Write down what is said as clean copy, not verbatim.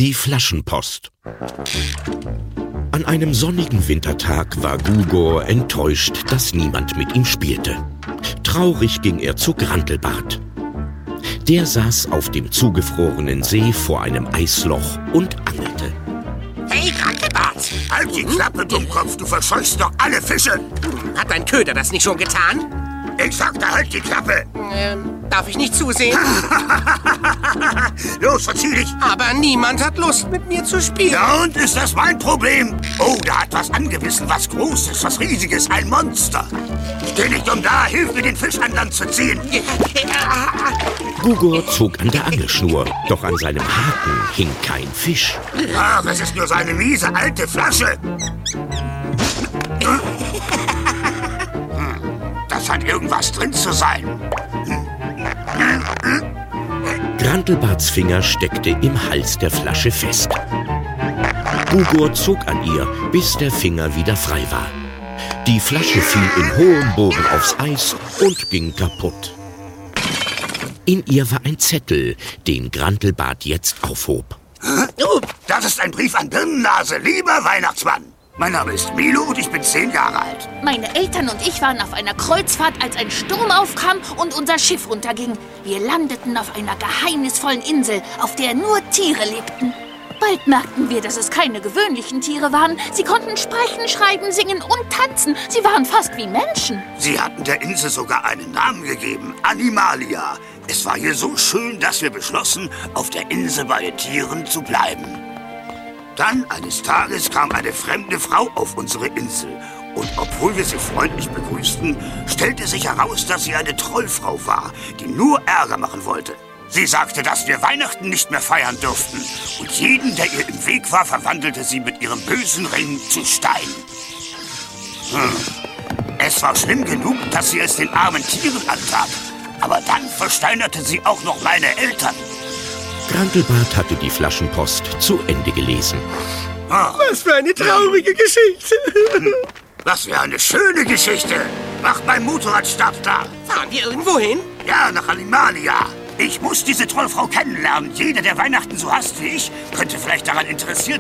Die Flaschenpost. An einem sonnigen Wintertag war Gugor enttäuscht, dass niemand mit ihm spielte. Traurig ging er zu Grantelbart. Der saß auf dem zugefrorenen See vor einem Eisloch und angelte. Hey, Grantelbart! Halt die Klappe, Dummkopf, du verscheuchst doch alle Fische! Hat dein Köder das nicht schon getan? Ich sagte, halt die Klappe! Darf ich nicht zusehen? Los, verzieh dich! Aber niemand hat Lust, mit mir zu spielen. Ja, und ist das mein Problem? Oh, da hat was angebissen, was Großes, was Riesiges, ein Monster. Steh nicht dumm da, hilf mir, den Fisch an Land zu ziehen. Gugor zog an der Angelschnur, doch an seinem Haken hing kein Fisch. Ach, es ist nur so eine miese alte Flasche. Das scheint irgendwas drin zu sein. Grantelbarts Finger steckte im Hals der Flasche fest. Gugor zog an ihr, bis der Finger wieder frei war. Die Flasche fiel in hohem Bogen aufs Eis und ging kaputt. In ihr war ein Zettel, den Grantelbart jetzt aufhob. Das ist ein Brief an Birnennase, lieber Weihnachtsmann. Mein Name ist Milo und ich bin 10 Jahre alt. Meine Eltern und ich waren auf einer Kreuzfahrt, als ein Sturm aufkam und unser Schiff unterging. Wir landeten auf einer geheimnisvollen Insel, auf der nur Tiere lebten. Bald merkten wir, dass es keine gewöhnlichen Tiere waren. Sie konnten sprechen, schreiben, singen und tanzen. Sie waren fast wie Menschen. Sie hatten der Insel sogar einen Namen gegeben, Animalia. Es war hier so schön, dass wir beschlossen, auf der Insel bei den Tieren zu bleiben. Dann, eines Tages, kam eine fremde Frau auf unsere Insel. Und obwohl wir sie freundlich begrüßten, stellte sich heraus, dass sie eine Trollfrau war, die nur Ärger machen wollte. Sie sagte, dass wir Weihnachten nicht mehr feiern dürften. Und jeden, der ihr im Weg war, verwandelte sie mit ihrem bösen Ring zu Stein. Es war schlimm genug, dass sie es den armen Tieren antat. Aber dann versteinerte sie auch noch meine Eltern. Grantelbart hatte die Flaschenpost zu Ende gelesen. Was für eine traurige Geschichte. Was für eine schöne Geschichte. Macht mein Motorradstab da. Fahren wir irgendwo hin? Ja, nach Animalia. Ich muss diese Trollfrau kennenlernen. Jeder, der Weihnachten so hasst wie ich, könnte vielleicht daran interessiert